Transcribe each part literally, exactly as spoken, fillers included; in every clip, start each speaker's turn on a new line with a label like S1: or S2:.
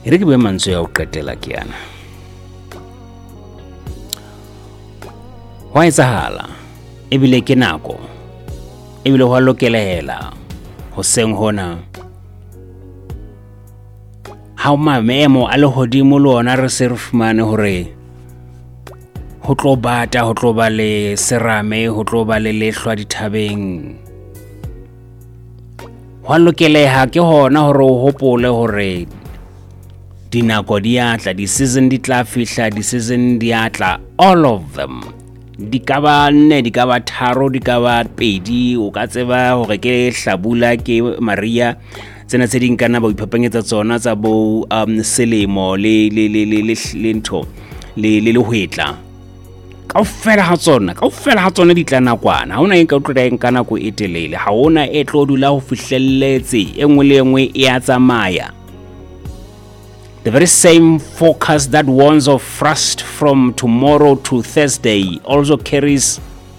S1: Re ke be mantswe ya o qetela ke yana. Wa etsahala ebile ke nako ebile ho lokelehela hoseng hona ha maemo a le hodimo le ona re se re fumane hore ho tlo bata ho tlo ba le serame ho tlo ba le lehlwa dithabeng. Ho lokeleha ke hona hore o hopole hore dinako di atla, di season di tla fihla, di season di atla, all of them. Di ka ba nne, di ka ba tharo, di ka ba pedi, o ka tseba hore ke hlabula ke Maria tsena tse ding kana ba iphapanyetsa tsona tsa bo um selemo le le le le le ntho le le le hwetla. Kaofela ha tsona, kaofela ha tsona di tla nakwana. Ha ona eng ka utlwa eng kana ko e telele. Ha ona e tlo dula ho fihlelletse engwe le engwe e a tsamaya. The very same focus that warns of frost from tomorrow to Thursday also carries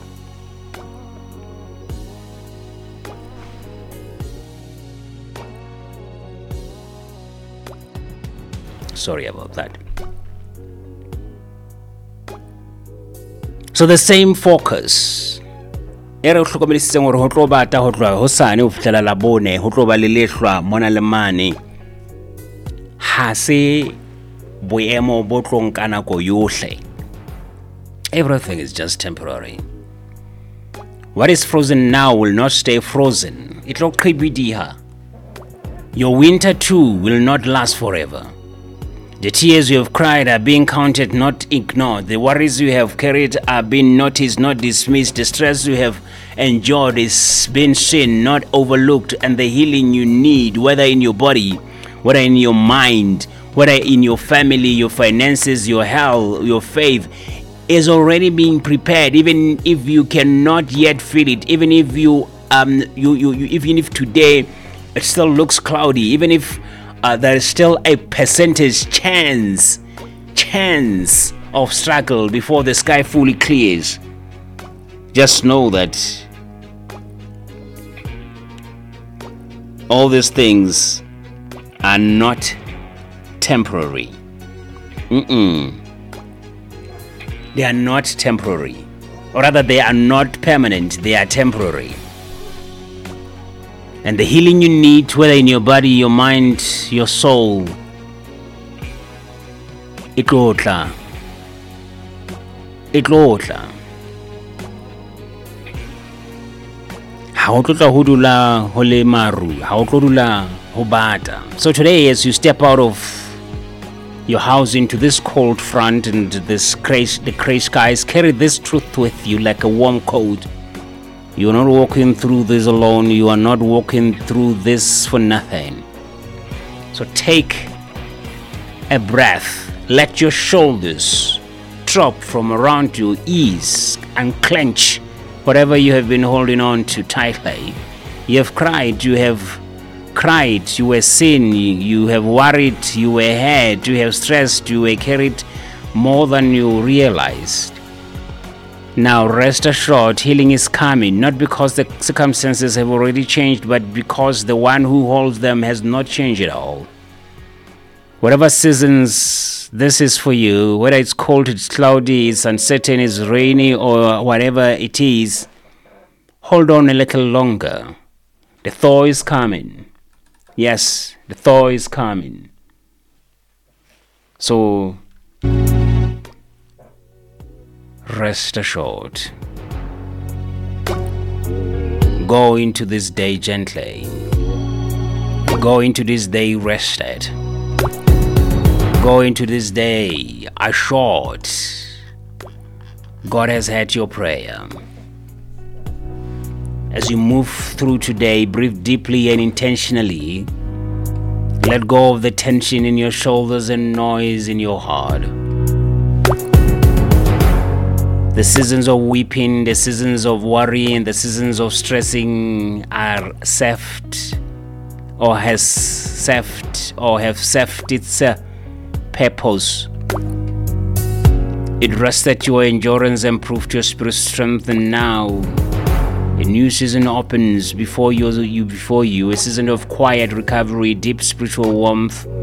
S1: sorry about that. So the same focus. Ere o hlokomedisitseng hore ho tlo bata ho tloha hosane ho fihlela labone ho tlo ba le lehlwa mona le mane. Ha se boemo bo tlo nka nako yohle. Everything is just temporary. What is frozen now will not stay frozen. It will qhibidiha. Your winter too will not last forever. The tears you have cried are being counted, not ignored. The worries you have carried are being noticed, not dismissed. The stress you have endured is being seen, not overlooked. And the healing you need, whether in your body, whether in your mind, whether in your family, your finances, your health, your faith, is already being prepared. Even if you cannot yet feel it, even if you um you you, you even if today it still looks cloudy, even if Uh, there is still a percentage chance, chance of struggle before the sky fully clears. Just know that all these things are not temporary. Mm-mm. They are not temporary. Or rather, they are not permanent. They are temporary. And the healing you need, whether in your body, your mind, your soul, itlotla. Itlotla. Ha o tlotla ho dula ho le maru, ha o tlodula ho bata. So today, as you step out of your house into this cold front and this gray, the gray skies, carry this truth with you like a warm coat. You are not walking through this alone. You are not walking through this for nothing. So take a breath. Let your shoulders drop from around you, ease and clench whatever you have been holding on to tightly. You have cried, you have cried, you were seen, you have worried, you were hurt, you have stressed, you were carried more than you realized. Now rest assured, healing is coming, not because the circumstances have already changed, but because the one who holds them has not changed at all. Whatever seasons this is for you, whether it's cold, it's cloudy, it's uncertain, it's rainy, or whatever it is, hold on a little longer. The thaw is coming. Yes, the thaw is coming. So rest assured. Go into this day gently. Go into this day rested. Go into this day assured God has heard your prayer. As you move through today, breathe deeply and intentionally. Let go of the tension in your shoulders and noise in your heart. The seasons of weeping, the seasons of worrying, the seasons of stressing are served or has served or have served its uh, purpose. It rested your endurance and proved your spirit strength, and now a new season opens before you, you before you, a season of quiet recovery, deep spiritual warmth,